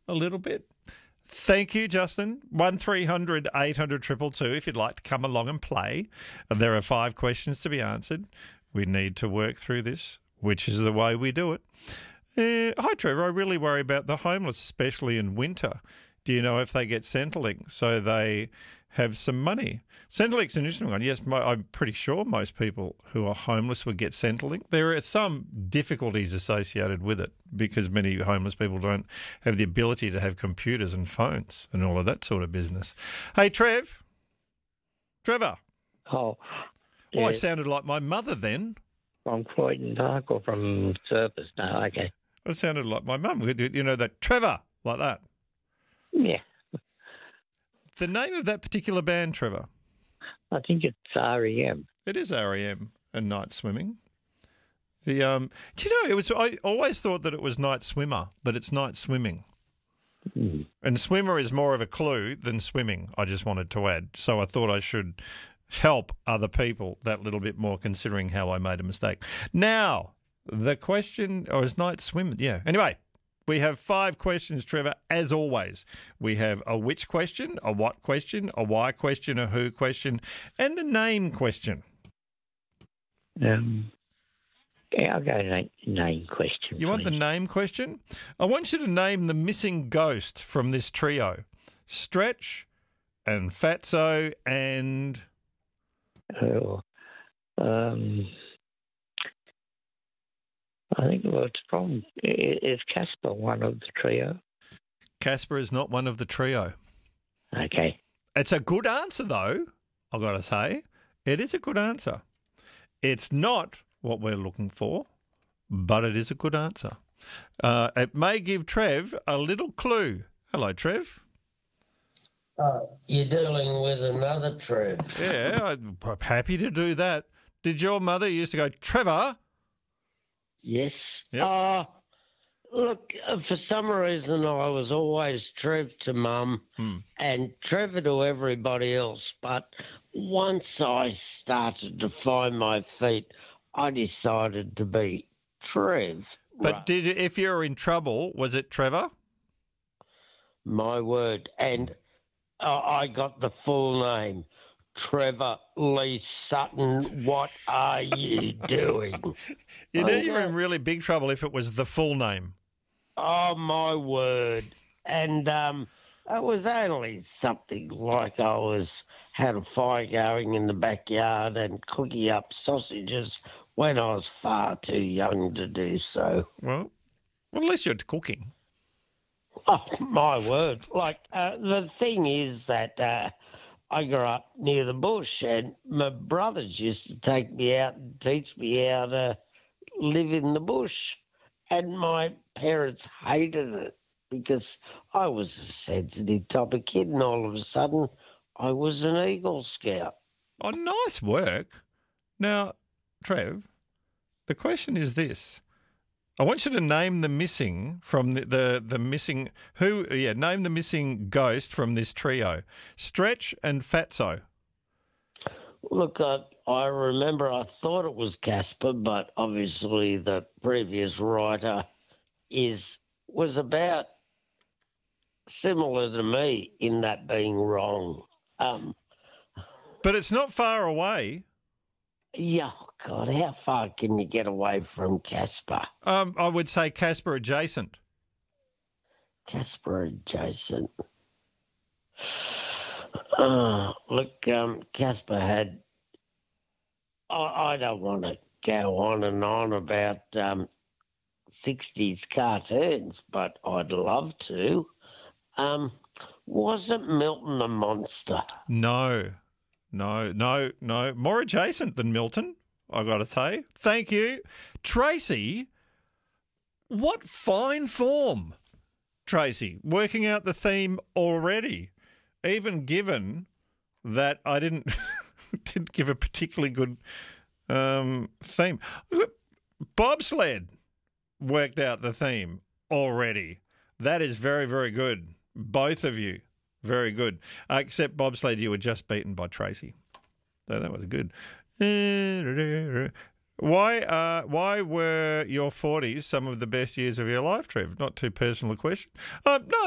a little bit. Thank you, Justin. 1300 800 222 if you'd like to come along and play. There are 5 questions to be answered. We need to work through this, which is the way we do it. Hi, Trevor. I really worry about the homeless, especially in winter. Do you know if they get Centrelink so they have some money? Centrelink's an interesting one. Yes, I'm pretty sure most people who are homeless would get Centrelink. There are some difficulties associated with it because many homeless people don't have the ability to have computers and phones and all of that sort of business. Hey, Trevor. Oh, yeah. I sounded like my mother then. From Croydon Park or from Surfers? No, okay. I sounded like my mum. You know, that Trevor, like that. Yeah. The name of that particular band, Trevor? I think it's REM. It is REM and Night Swimming. Do you know, I always thought that it was Night Swimmer, but it's Night Swimming. Mm. And swimmer is more of a clue than swimming, I just wanted to add. So I thought I should help other people that little bit more considering how I made a mistake. Now, the question, or is Night Swimming? Yeah. Anyway, we have 5 questions, Trevor, as always. We have a which question, a what question, a why question, a who question, and a name question. Yeah, I'll go name question. You want the name question? I want you to name the missing ghost from this trio. Stretch and Fatso and... I think is Casper one of the trio? Casper is not one of the trio. Okay. It's a good answer, though, I've got to say. It is a good answer. It's not what we're looking for, but it is a good answer. It may give Trev a little clue. Hello, Trev. You're dealing with another Trev. Yeah, I'm happy to do that. Did your mother used to go, Trevor? Yes. Yep. Look, for some reason I was always Trev to Mum and Trevor to everybody else. But once I started to find my feet, I decided to be Trev. But if you were in trouble, was it Trevor? My word. And I got the full name. Trevor Lee Sutton, what are you doing? You know you were in really big trouble if it was the full name. Oh, my word. And it was only something like I had a fire going in the backyard and cooking up sausages when I was far too young to do so. Well at least you're cooking. Oh, my word. Like, the thing is that I grew up near the bush and my brothers used to take me out and teach me how to live in the bush. And my parents hated it because I was a sensitive type of kid and all of a sudden I was an Eagle Scout. Oh, nice work. Now, Trev, the question is this. I want you to name the missing from the missing name the missing ghost from this trio. Stretch and Fatso. Look, I remember I thought it was Casper, but obviously the previous writer was about similar to me in that being wrong. But it's not far away. Yeah, God, how far can you get away from Casper? I would say Casper adjacent. Casper adjacent. Look, Casper had... I don't want to go on and on about 60s cartoons, but I'd love to. Wasn't Milton a monster? No. More adjacent than Milton, I got to say. Thank you. Tracy, what fine form. Tracy, working out the theme already, even given that I didn't give a particularly good theme. Bobsled worked out the theme already. That is very, very good. Both of you. Very good. Except bobsled, you were just beaten by Tracy. So that was good. Why were your 40s some of the best years of your life, Trev? Not too personal a question. No,